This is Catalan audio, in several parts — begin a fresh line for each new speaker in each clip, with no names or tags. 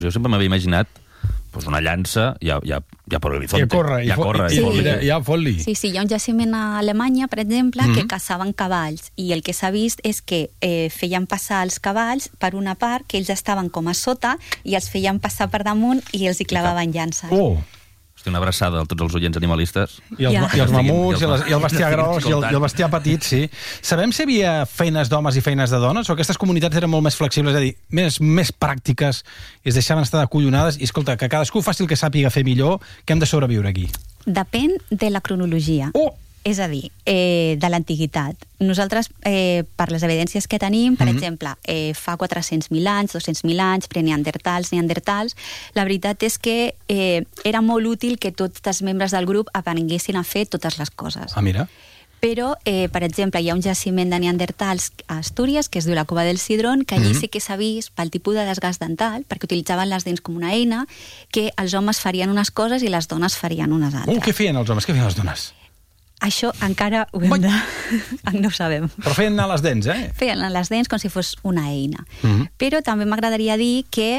Jo sempre m'havia imaginat una llança, ja per l'horizonte.
Ja corre. Ja fot-li.
Sí, hi ha un jaciment a Alemanya, per exemple, que caçaven cavalls, i el que s'ha vist és que feien passar els cavalls per una part que ells estaven com a sota i els feien passar per damunt i els hi clavaven llances.
Una abraçada a tots els oients animalistes.
I els mamuts, i el bestiar gros, i el bestiar petit, sí. Sabem si hi havia feines d'homes i feines de dones, o aquestes comunitats eren molt més flexibles, és a dir, més pràctiques, i es deixaven estar acollonades, i escolta, que cadascú faci el que sàpiga fer millor, que hem de sobreviure aquí.
Depèn de la cronologia. És a dir, de l'antiguitat. Nosaltres, per les evidències que tenim, per exemple, fa 400.000 anys, 200.000 anys, preneandertals, neandertals, la veritat és que era molt útil que tots els membres del grup aprenguessin a fer totes les coses.
Mira.
Però, per exemple, hi ha un jaciment de neandertals a Astúries, que es diu la Cova del Cidrón, que allí sí que s'ha vist pel tipus de desgast dental, perquè utilitzaven les dents com una eina, que els homes farien unes coses i les dones farien unes altres.
Què feien els homes? Què feien les dones?
Això encara ho hem de... no ho sabem.
Però feien anar les dents,
Feien anar les dents com si fos una eina. Però també m'agradaria dir que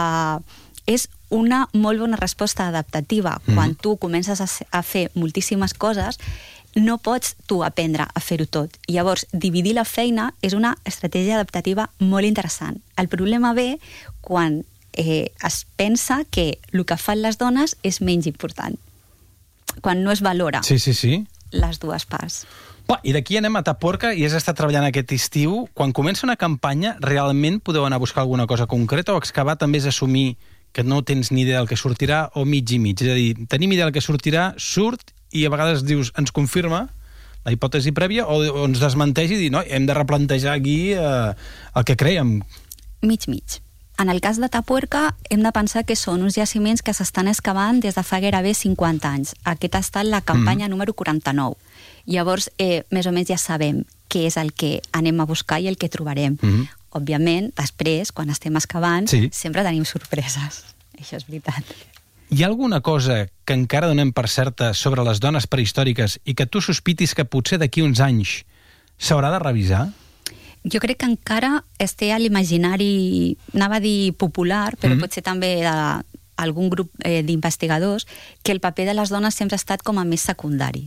és una molt bona resposta adaptativa. Quan tu comences a fer moltíssimes coses, no pots tu aprendre a fer-ho tot. I llavors, dividir la feina és una estratègia adaptativa molt interessant. El problema ve quan es pensa que el que fan les dones és menys important. Quan no es valora.
Sí.
Les dues parts.
I d'aquí anem a Tapuerca i has estat treballant aquest estiu. Quan comença una campanya, realment podeu anar a buscar alguna cosa concreta o excavar també és assumir que no tens ni idea del que sortirà o mig i mig? És a dir, tenim idea del que sortirà, surt i a vegades dius, ens confirma la hipòtesi prèvia o ens desmenteix i dir, no, hem de replantejar aquí el que creiem.
Mig. En el cas de Tapuerca, hem de pensar que són uns jaciments que s'estan excavant des de fa gairebé 50 anys. Aquesta ha estat la campanya número 49. Llavors, més o menys ja sabem què és el que anem a buscar i el que trobarem. Òbviament, després, quan estem excavant, sempre tenim sorpreses. Això és veritat.
Hi ha alguna cosa que encara donem per certa sobre les dones prehistòriques i que tu sospitis que potser d'aquí uns anys s'haurà de revisar?
Jo crec que encara es té a l'imaginari, anava a dir popular, però potser també d'algun grup d'investigadors, que el paper de les dones sempre ha estat com a més secundari.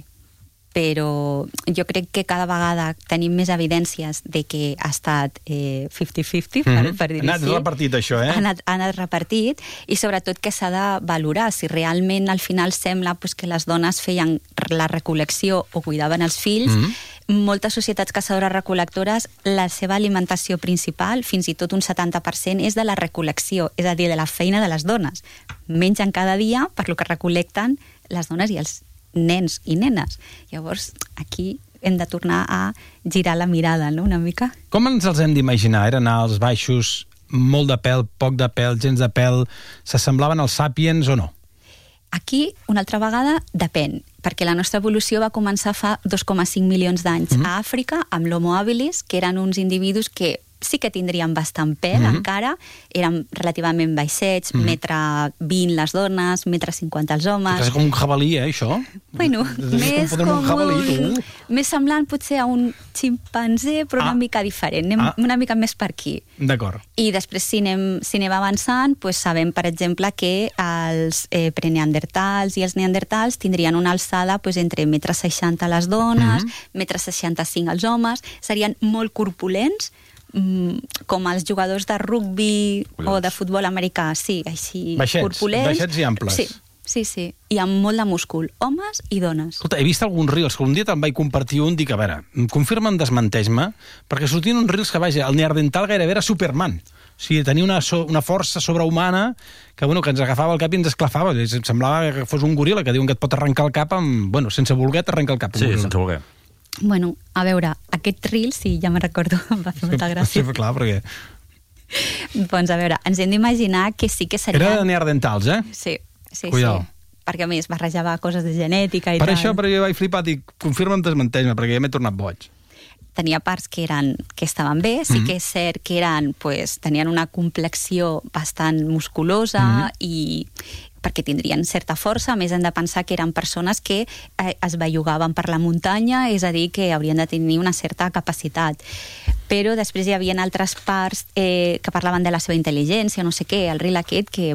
Però jo crec que cada vegada tenim més evidències de que ha estat 50-50, per dir-ho així.
Ha anat repartit, això,
Ha anat repartit, i sobretot que s'ha de valorar si realment al final sembla que les dones feien la recol·lecció o cuidaven els fills. Moltes societats caçadores-recol·lectores, la seva alimentació principal, fins i tot un 70%, és de la recol·lecció, és a dir, de la feina de les dones. Mengen cada dia per lo que recol·lecten les dones i els nens i nenes. Llavors, aquí hem de tornar a girar la mirada, no?, una mica.
Com ens els hem d'imaginar? Eren alts, baixos, molt de pèl, poc de pèl, gens de pèl? S'assemblaven als sàpiens o no?
Aquí, una altra vegada, depèn, perquè la nostra evolució va començar fa 2,5 milions d'anys a Àfrica, amb l'Homo habilis, que eren uns individus que sí que tindrien bastant pèl encara, eren relativament baixets, 1,20 m les dones, 1,50 m els homes.
És com un jabalí, això?
Bueno, més semblant potser a un ximpanzé, però una mica diferent, anem una mica més per aquí.
D'acord.
I després, si anem avançant, sabem, per exemple, que els preneandertals i els neandertals tindrien una alçada entre 1,60 m les dones, 1,65 m els homes, serien molt corpulents, com els jugadors de rugbi o de futbol americà, sí, així corpulents.
Baixets i amples.
Sí, i amb molt de múscul, homes i dones.
Escolta, he vist alguns reels, que un dia te'n vaig compartir un, dic, a veure, confirma'm, desmenteix-me, perquè sortien uns reels que, vaja, el neandertal gairebé era Superman. O sigui, tenia una força sobrehumana que ens agafava el cap i ens esclafava. Semblava que fos un goril·la, que diuen que et pot arrencar el cap sense voler t'arrenca el cap.
Sí, sense voler.
Bueno, a veure, aquest reel, sí, ja me'n recordo, em va fer molta gràcia.
Sí, clar, perquè...
Doncs a veure, ens hem d'imaginar que sí que seria...
Era de neandertals,
Sí.
Cuidao.
Perquè a més barrejava coses de genètica i
per
tal.
Per això jo vaig flipar, dic, confirma'm, desmenteix-me, perquè ja m'he tornat boig.
tenia parts que estaven bé, sí que és cert que tenien una complexió bastant musculosa i perquè tindrien certa força. A més, hem de pensar que eren persones que es bellugaven per la muntanya, és a dir, que haurien de tenir una certa capacitat. Però després hi havia altres parts que parlaven de la seva intel·ligència, no sé què, el reel aquest, que